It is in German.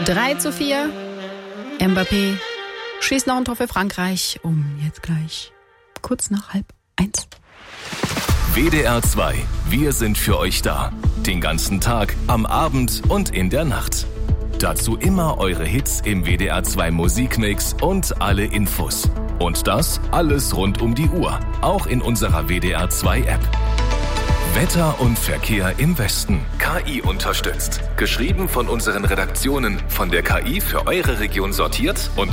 3:4. Mbappé schießt noch ein Tor für Frankreich jetzt gleich kurz nach 12:30. WDR 2. Wir sind für euch da. Den ganzen Tag, am Abend und in der Nacht. Dazu immer eure Hits im WDR 2 Musikmix und alle Infos. Und das alles rund um die Uhr. Auch in unserer WDR 2 App. Wetter und Verkehr im Westen. KI unterstützt. Geschrieben von unseren Redaktionen. Von der KI für eure Region sortiert und